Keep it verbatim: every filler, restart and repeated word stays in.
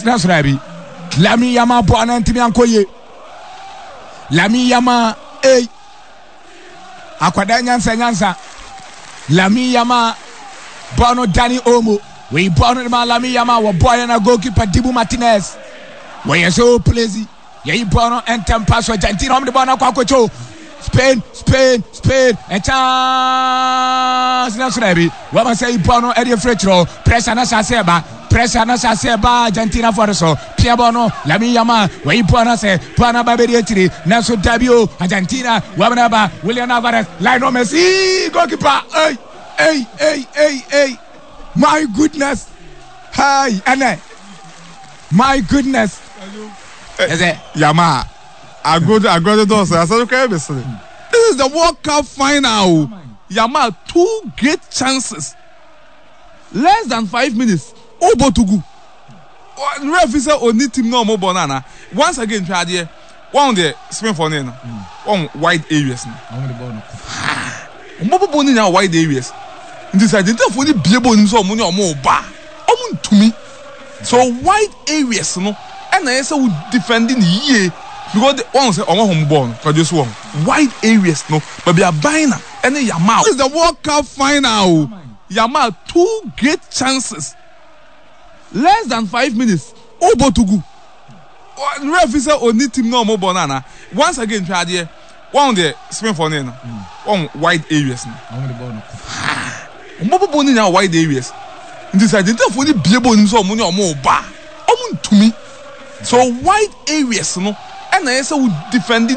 that's right. Lami Yama Boana Timiankoye. Lami Yama eh. Akwadanya Nyansa. Lami Yama Bono Danny Omo. We born in Lami Yama wa boy and a goalkeeper Dibu Martinez. We are so pleasy. Ye bono and Tempaso Argentina on the Bono Quacocho. Spain, Spain, Spain, and chance. That's right. What I say, Bono Eddie Fretro, press and Seba, press and Seba, Argentina for us. Pierre Bono, Lami Yama, where you Bono say, Bono Babidi, Nelson Tabio, Argentina, Wabanaba, William Alvarez, Lionel Messi, goalkeeper. Hey, hey, hey, hey, hey. My goodness. Hi, Anna. My goodness. Is it? Yama. I go to I go to those. I said, okay, this is the World Cup final. Yama, two great chances. Less than five minutes. Obo to go. Referee said, "Only team no more banana." Once again, try there. One the spin for name. One wide areas. Mobile bone in wide areas. This identity for the people in some money or more bar. Omun to me. So wide areas, no. And I say we defending ye. Because the one say on home born for this one wide areas no but they are buying and then Yamal is the World Cup final. Yamal two great chances less than five minutes. Obo to go. Referee say only team no more banana. Once again try there. One the spin for name. One wide areas. Mobile bone in wide areas. This identity for the people in some money or more bar. Omun to me. So wide areas no. And I say we defending